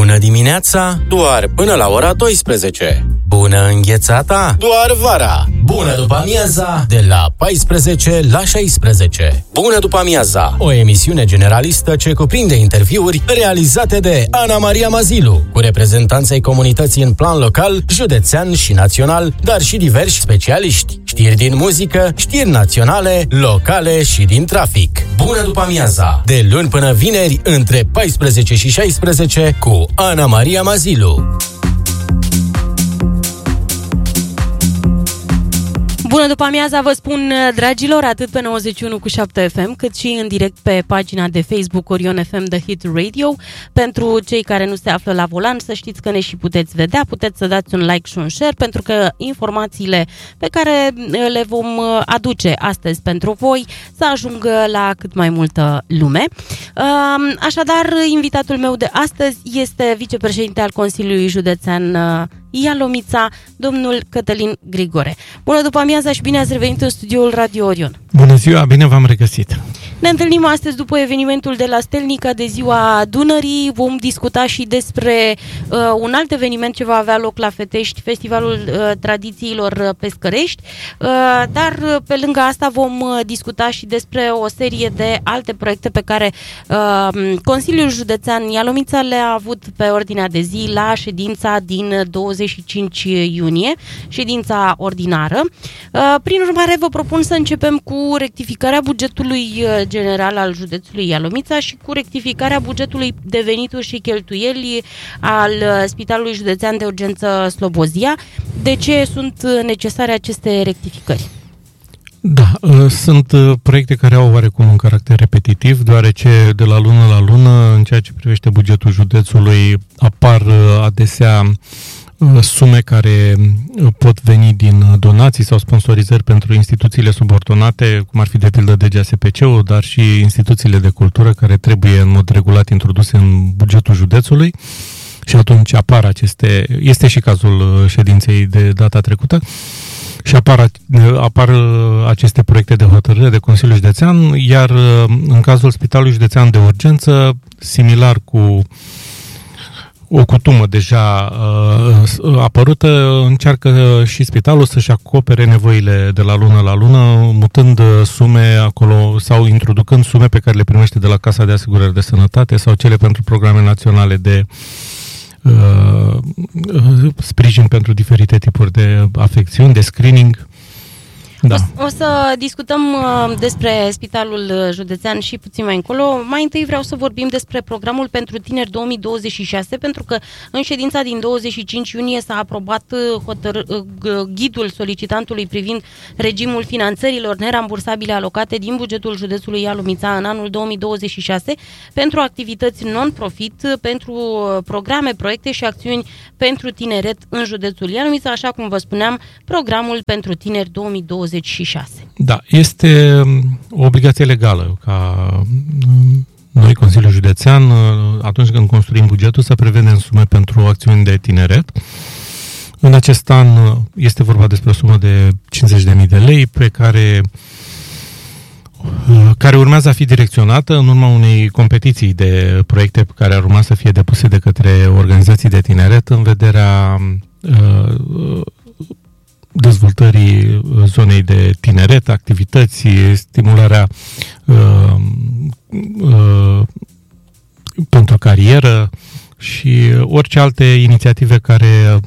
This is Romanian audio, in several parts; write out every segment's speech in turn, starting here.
Bună dimineața, doar până la ora 12. Bună înghețata, doar vara. Bună după amiaza, de la 14 la 16. Bună după amiaza, o emisiune generalistă ce cuprinde interviuri realizate de Ana Maria Mazilu, cu reprezentanți ai comunității în plan local, județean și național, dar și diversi specialiști. Știri din muzică, știri naționale, locale și din trafic. Bună după amiaza, de luni până vineri, între 14 și 16, cu Ana Maria Mazilu. Bună după amiaza, vă spun, dragilor, atât pe 91.7 FM, cât și în direct pe pagina de Facebook Orion FM The Hit Radio. Pentru cei care nu se află la volan, să știți că ne și puteți vedea, puteți să dați un like și un share, pentru că informațiile pe care le vom aduce astăzi pentru voi să ajungă la cât mai multă lume. Așadar, invitatul meu de astăzi este vicepreședinte al Consiliului Județean Ialomița, domnul Cătălin Grigore. Bună după amiaza și bine ați revenit în studioul Radio Orion. Bună ziua, bine v-am regăsit. Ne întâlnim astăzi după evenimentul de la Stelnica de Ziua Dunării. Vom discuta și despre un alt eveniment ce va avea loc la Fetești, Festivalul Tradițiilor Pescărești, dar pe lângă asta vom discuta și despre o serie de alte proiecte pe care Consiliul Județean Ialomița le-a avut pe ordinea de zi la ședința din 25 iunie, ședința ordinară. Prin urmare, vă propun să începem cu rectificarea bugetului general al județului Ialomița și cu rectificarea bugetului de venituri și cheltuieli al Spitalului Județean de Urgență Slobozia. De ce sunt necesare aceste rectificări? Da, sunt proiecte care au oarecum un caracter repetitiv, deoarece de la lună la lună, în ceea ce privește bugetul județului, apar adesea sume care pot veni din donații sau sponsorizări pentru instituțiile subordonate, cum ar fi de pildă DGASPC-ul, dar și instituțiile de cultură care trebuie în mod regulat introduse în bugetul județului. Și atunci este și cazul ședinței de data trecută, și apar aceste proiecte de hotărâre de Consiliul Județean, iar în cazul Spitalului Județean de Urgență, similar cu o cutumă deja apărută, încearcă și spitalul să-și acopere nevoile de la lună la lună, mutând sume acolo sau introducând sume pe care le primește de la Casa de Asigurări de Sănătate sau cele pentru programe naționale de sprijin pentru diferite tipuri de afecțiuni, de screening. Da. O să discutăm despre Spitalul Județean și puțin mai încolo. Mai întâi vreau să vorbim despre programul pentru tineri 2026, pentru că în ședința din 25 iunie s-a aprobat ghidul solicitantului privind regimul finanțărilor nerambursabile alocate din bugetul județului Ialomița în anul 2026 pentru activități non-profit, pentru programe, proiecte și acțiuni pentru tineret în județul Ialomița, așa cum vă spuneam, programul pentru tineri 2026. Da, este o obligație legală ca noi, Consiliul Județean, atunci când construim bugetul, să prevedem sume pentru acțiuni de tineret. În acest an este vorba despre o sumă de 50.000 de lei care urmează a fi direcționată în urma unei competiții de proiecte care ar urma să fie depuse de către organizații de tineret în vederea dezvoltării zonei de tineret, activități, stimularea pentru carieră și orice alte inițiative care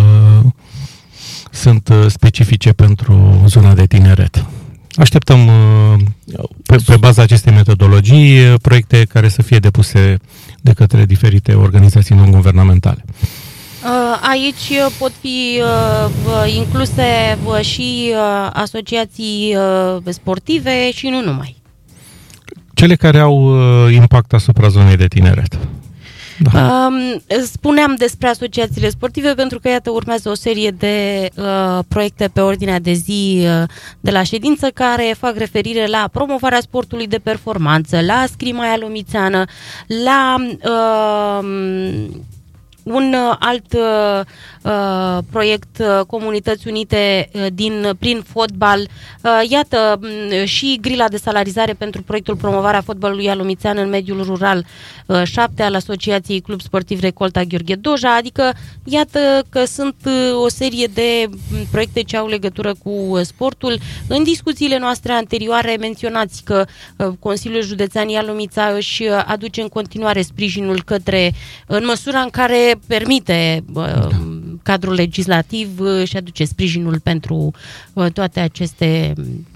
sunt specifice pentru zona de tineret. Așteptăm pe baza acestei metodologii proiecte care să fie depuse de către diferite organizații non-guvernamentale. Aici pot fi incluse și asociații sportive și nu numai. Cele care au impact asupra zonei de tineret. Da. Spuneam despre asociațiile sportive pentru că, iată, urmează o serie de proiecte pe ordinea de zi de la ședință care fac referire la promovarea sportului de performanță, la scrima ialomițeană, la Un alt proiect, Comunități Unite prin fotbal. Iată, și grila de salarizare pentru proiectul Promovarea fotbalului alomițean în mediul rural 7 al Asociației Club Sportiv Recolta Gheorghe Doja, adică iată că sunt o serie de proiecte ce au legătură cu sportul. În discuțiile noastre anterioare menționați că Consiliul Județean Ialomița își aduce în continuare sprijinul în măsura în care permite cadrul legislativ, și aduce sprijinul pentru toate aceste,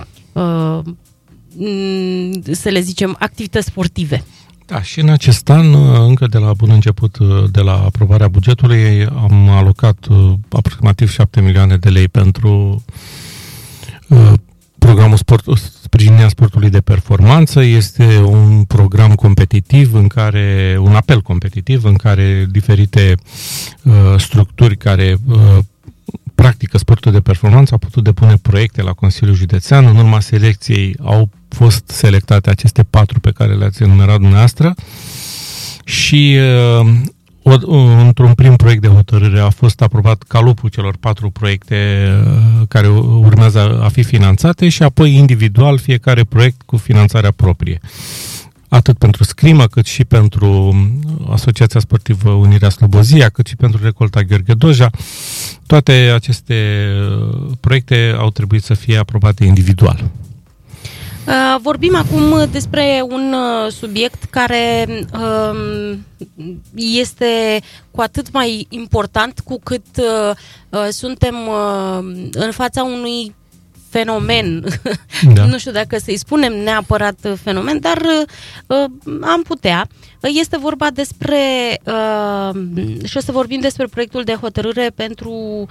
să le zicem, activități sportive. Da, și în acest an, încă de la bun început, de la aprobarea bugetului, am alocat aproximativ 7 milioane de lei pentru programul sprijinirea sportului de performanță. Este un program competitiv un apel competitiv în care diferite structuri care practică sportul de performanță au putut depune proiecte la Consiliul Județean. În urma selecției au fost selectate aceste 4 pe care le-ați enumerat dumneavoastră și într-un prim proiect de hotărâre a fost aprobat calupul celor 4 proiecte care urmează a fi finanțate și apoi individual fiecare proiect cu finanțarea proprie. Atât pentru Scrimă, cât și pentru Asociația Sportivă Unirea Slobozia, cât și pentru Recolta Gheorghe Doja. Toate aceste proiecte au trebuit să fie aprobate individual. Vorbim acum despre un subiect care este cu atât mai important cu cât suntem în fața unui fenomen. Da. Nu știu dacă să-i spunem neapărat fenomen, dar am putea. Este vorba despre și o să vorbim despre proiectul de hotărâre pentru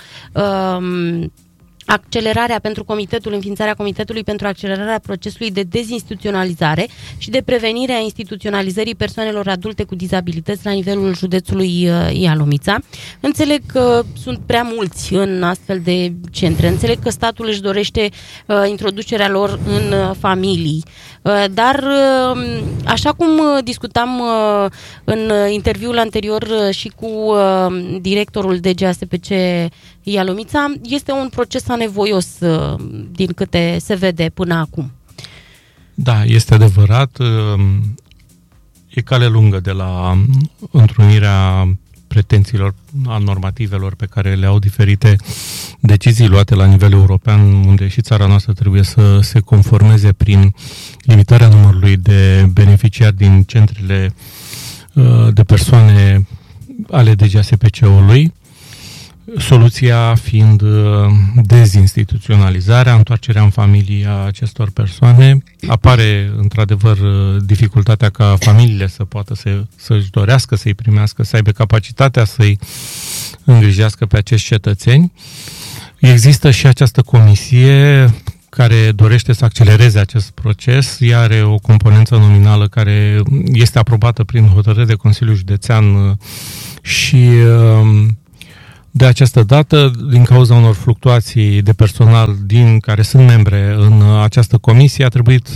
înființarea Comitetului pentru accelerarea procesului de dezinstituționalizare și de prevenire a instituționalizării persoanelor adulte cu dizabilități la nivelul județului Ialomița. Înțeleg că sunt prea mulți în astfel de centre, înțeleg că statul își dorește introducerea lor în familii, dar așa cum discutam în interviul anterior și cu directorul DGASPC Ialomița, este un proces anevoios din câte se vede până acum. Da, este adevărat. E cale lungă de la întrunirea pretențiilor, a normativelor pe care le au diferite decizii luate la nivel european, unde și țara noastră trebuie să se conformeze prin limitarea numărului de beneficiari din centrele de persoane ale DGASPC-ului, soluția fiind dezinstituționalizarea, întoarcerea în familie a acestor persoane. Apare, într-adevăr, dificultatea ca familiile să poată să-și dorească să-i primească, să aibă capacitatea să-i îngrijească pe acești cetățeni. Există și această comisie care dorește să accelereze acest proces. Ea are o componență nominală care este aprobată prin hotărâre de Consiliul Județean și de această dată, din cauza unor fluctuații de personal din care sunt membre în această comisie, au trebuit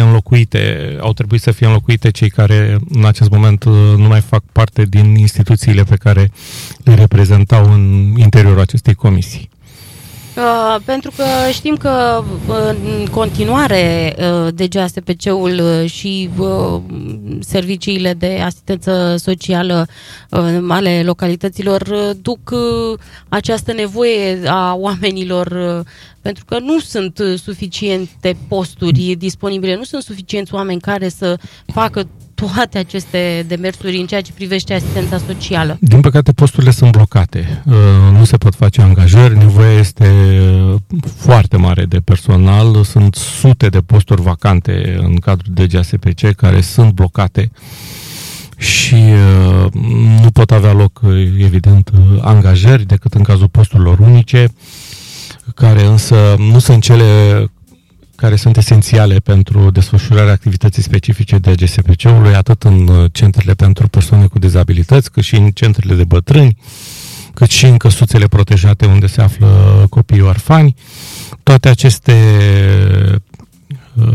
să fie înlocuite cei care în acest moment nu mai fac parte din instituțiile pe care le reprezentau în interiorul acestei comisii. Pentru că știm că în continuare DGASPC-ul și serviciile de asistență socială ale localităților duc această nevoie a oamenilor, pentru că nu sunt suficiente posturi disponibile, nu sunt suficienți oameni care să facă toate aceste demersuri în ceea ce privește asistența socială. Din păcate, posturile sunt blocate. Nu se pot face angajări, nevoia este foarte mare de personal. Sunt sute de posturi vacante în cadrul DGASPC care sunt blocate și nu pot avea loc, evident, angajări decât în cazul posturilor unice, care însă nu sunt cele care sunt esențiale pentru desfășurarea activității specifice de DGASPC-ului, atât în centrele pentru persoane cu dizabilități, cât și în centrele de bătrâni, cât și în căsuțele protejate unde se află copiii orfani. Toate aceste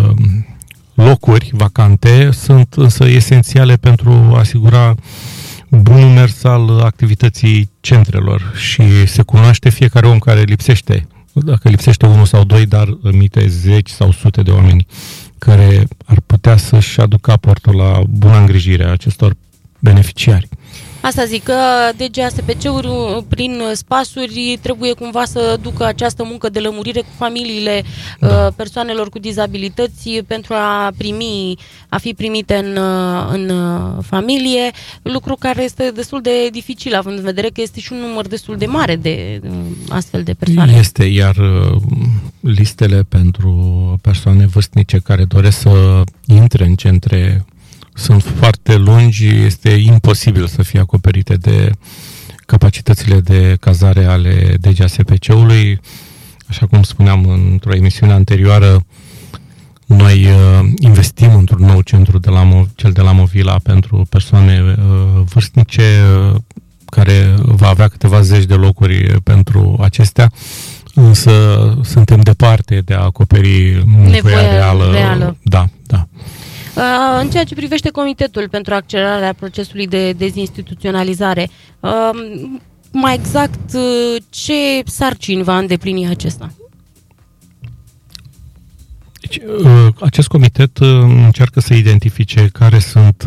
locuri vacante sunt însă esențiale pentru a asigura bunul mers al activității centrelor și se cunoaște fiecare om care lipsește. Dacă lipsește unul sau doi, dar emite 10 sau sute de oameni care ar putea să-și aducă aportul la buna îngrijire a acestor beneficiari. Asta zic, că DGASPC-uri prin spasuri trebuie cumva să ducă această muncă de lămurire cu familiile persoanelor cu dizabilități pentru a fi primite în familie, lucru care este destul de dificil, având în vedere că este și un număr destul de mare de astfel de persoane. Este, iar listele pentru persoane vârstnice care doresc să intre în centre sunt foarte lungi, este imposibil să fie acoperite de capacitățile de cazare ale DGASPC-ului. Așa cum spuneam într-o emisiune anterioară, noi investim într-un nou centru cel de la Movila pentru persoane vârstnice, care va avea câteva zeci de locuri pentru acestea, însă suntem departe de a acoperi nevoia reală. Da. În ceea ce privește Comitetul pentru accelerarea procesului de dezinstituționalizare, mai exact ce sarcini va îndeplini acesta? Deci, acest comitet încearcă să identifice care sunt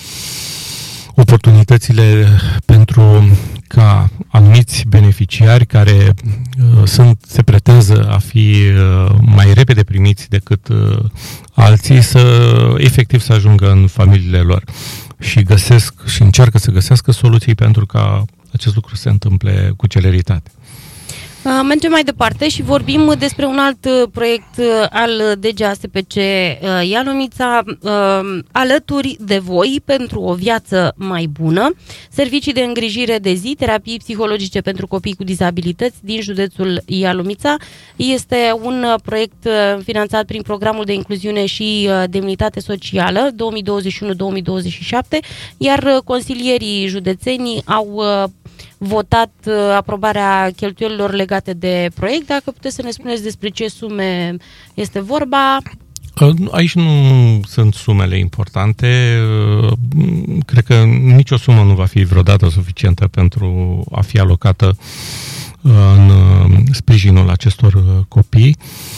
oportunitățile pentru ca anumiți beneficiari care se pretează a fi mai repede primiți decât alții efectiv să ajungă în familiile lor și încearcă să găsească soluții pentru ca acest lucru să se întâmple cu celeritate. Mergem mai departe și vorbim despre un alt proiect al DGASPC Ialomița, Alături de voi pentru o viață mai bună, servicii de îngrijire de zi, terapii psihologice pentru copii cu dizabilități din județul Ialomița. Este un proiect finanțat prin Programul de Incluziune și Demnitate Socială 2021-2027, iar consilierii județeni au votat aprobarea cheltuielilor legate de proiect. Dacă puteți să ne spuneți despre ce sume este vorba? Aici nu sunt sumele importante. Cred că nicio sumă nu va fi vreodată suficientă pentru a fi alocată în sprijinul acestor copii.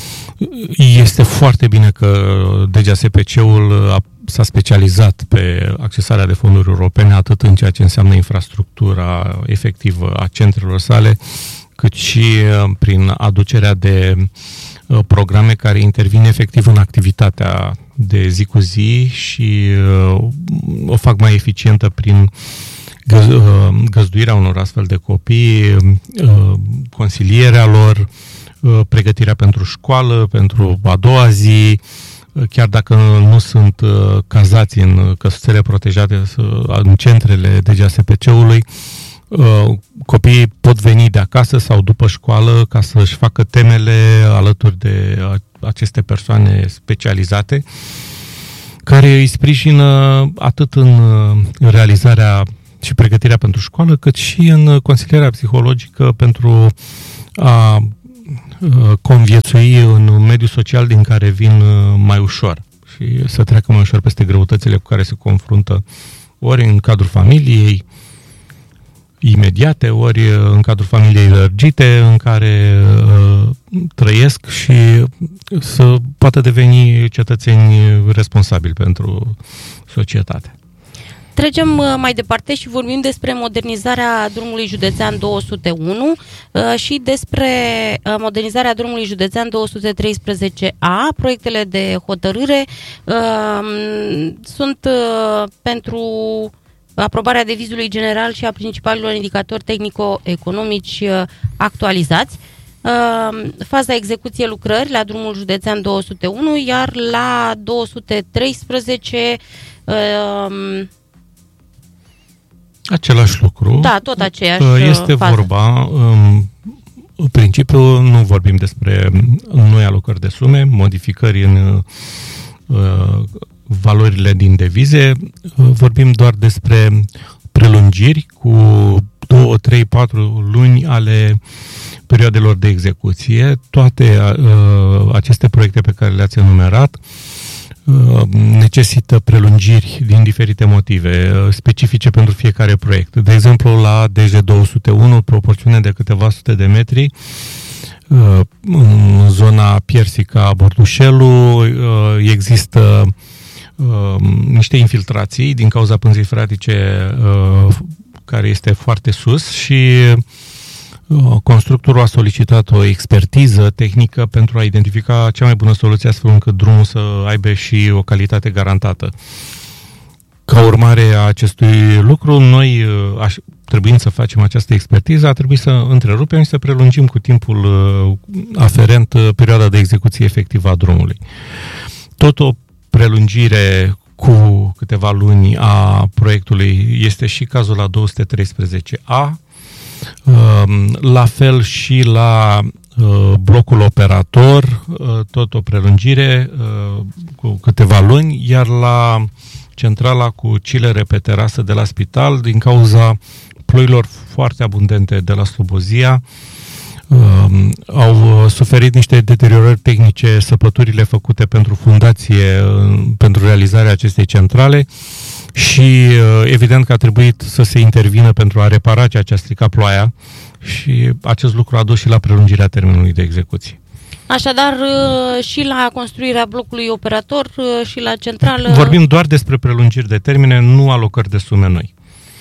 Este foarte bine că DGASPC-ul s-a specializat pe accesarea de fonduri europene, atât în ceea ce înseamnă infrastructura efectivă a centrelor sale, cât și prin aducerea de programe care intervin efectiv în activitatea de zi cu zi și o fac mai eficientă prin găzduirea unor astfel de copii, consilierea lor, pregătirea pentru școală, pentru a doua zi, chiar dacă nu sunt cazați în căsuțele protejate în centrele DGASPC-ului, copiii pot veni de acasă sau după școală ca să-și facă temele alături de aceste persoane specializate, care îi sprijină atât în realizarea și pregătirea pentru școală, cât și în consilierea psihologică pentru a conviețui în un mediu social din care vin mai ușor și să treacă mai ușor peste greutățile cu care se confruntă ori în cadrul familiei imediate, ori în cadrul familiei lărgite în care trăiesc și să poată deveni cetățeni responsabili pentru societate. Trecem mai departe și vorbim despre modernizarea drumului județean 201 și despre modernizarea drumului județean 213A. Proiectele de hotărâre sunt pentru aprobarea devizului general și a principalilor indicatori tehnico-economici actualizați. Faza execuție lucrări la drumul județean 201, iar la 213 același lucru. Da, tot aceeași este fază. Vorba, în principiu nu vorbim despre noi alocări de sume, modificări în valorile din devize, vorbim doar despre prelungiri cu 2, 3, 4 luni ale perioadelor de execuție. Toate aceste proiecte pe care le-ați enumerat necesită prelungiri din diferite motive, specifice pentru fiecare proiect. De exemplu, la DG201, proporțiune de câteva sute de metri, în zona Piersica Bordușelu, există niște infiltrații din cauza pânzei freatice care este foarte sus și constructorul a solicitat o expertiză tehnică pentru a identifica cea mai bună soluție astfel încât drumul să aibă și o calitate garantată. Ca urmare a acestui lucru, noi, trebuind să facem această expertiză, a trebuit să întrerupem și să prelungim cu timpul aferent perioada de execuție efectivă a drumului. Tot o prelungire cu câteva luni a proiectului este și cazul la 213A, la fel și la blocul operator, tot o prelungire cu câteva luni, iar la centrala cu chillere pe terasă de la spital, din cauza ploilor foarte abundente de la Slobozia, au suferit niște deteriorări tehnice săpăturile făcute pentru fundație, pentru realizarea acestei centrale și evident că a trebuit să se intervină pentru a repara ceea ce a stricat ploaia și acest lucru a dus și la prelungirea termenului de execuție. Așadar, și la construirea blocului operator și la centrală... Vorbim doar despre prelungiri de termene, nu alocări de sume noi.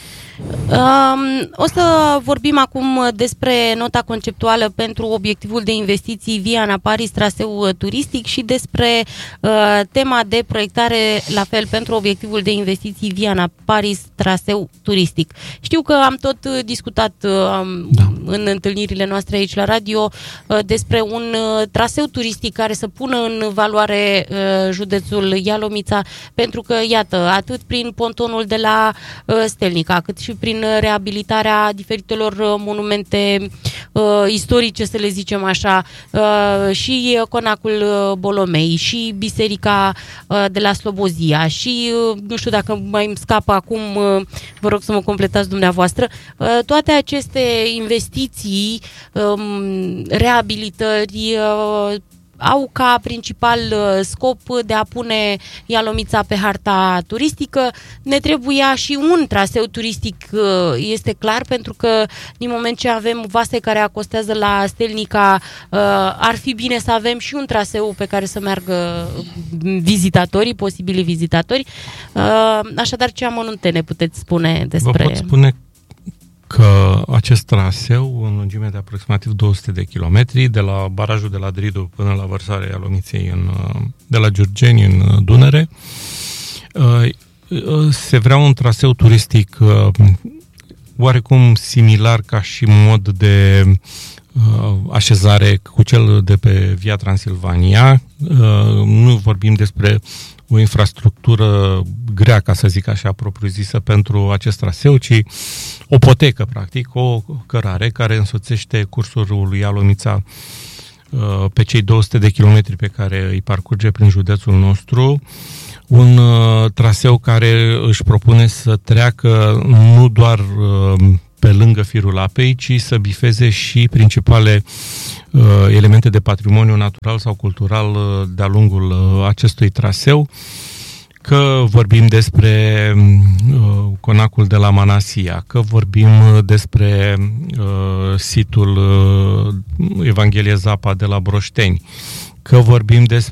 O să vorbim acum despre nota conceptuală pentru obiectivul de investiții Viana Paris, traseu turistic, și despre tema de proiectare, la fel, pentru obiectivul de investiții Viana Paris, traseu turistic. Știu că am tot discutat în întâlnirile noastre aici la radio despre un traseu turistic care să pună în valoare județul Ialomița, pentru că, iată, atât prin pontonul de la Stelnica, cât și prin reabilitarea diferitelor monumente istorice, să le zicem așa, și conacul Bolomei, și biserica de la Slobozia, și nu știu dacă mai îmi scapă acum, vă rog să mă completați dumneavoastră, toate aceste investiții, reabilitări, au ca principal scop de a pune Ialomița pe harta turistică. Ne trebuia și un traseu turistic, este clar, pentru că din moment ce avem vase care acostează la Stelnica, ar fi bine să avem și un traseu pe care să meargă vizitatorii, posibili vizitatori. Așadar, ce amănunte ne puteți spune despre... Vă pot spune că acest traseu, în lungime de aproximativ 200 de kilometri, de la barajul de la Dridu până la vărsarea Ialomiței de la Giurgeni în Dunăre, se vrea un traseu turistic oarecum similar ca și mod de așezare cu cel de pe Via Transilvania. Nu vorbim despre o infrastructură grea, ca să zic așa, propriu-zisă pentru acest traseu, ci o potecă, practic, o cărare care însoțește cursul râului Ialomița pe cei 200 de kilometri pe care îi parcurge prin județul nostru. Un traseu care își propune să treacă nu doar pe lângă firul apei, ci să bifeze și principale elemente de patrimoniu natural sau cultural de-a lungul acestui traseu, că vorbim despre conacul de la Manasia, că vorbim despre situl Evanghelie Zapa de la Broșteni, că vorbim despre